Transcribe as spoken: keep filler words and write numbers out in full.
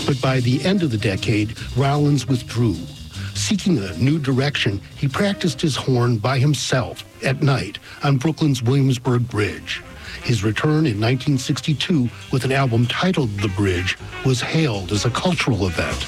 But by the end of the decade, Rollins withdrew. Seeking a new direction, he practiced his horn by himself at night on Brooklyn's Williamsburg Bridge. His return in nineteen sixty-two with an album titled The Bridge was hailed as a cultural event.